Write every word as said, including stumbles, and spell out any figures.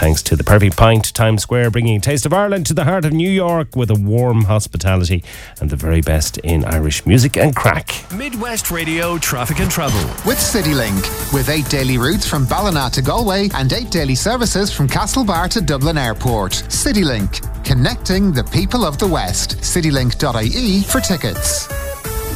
thanks to the Perfect Pint, Times Square, bringing a taste of Ireland to the heart of New York with a warm hospitality and the very best in Irish music and crack. Midwest Radio Traffic and Travel with CityLink, with eight daily routes from Ballina to Galway and eight daily services from Castlebar to Dublin Airport. CityLink, connecting the people of the West. citylink dot I E for tickets.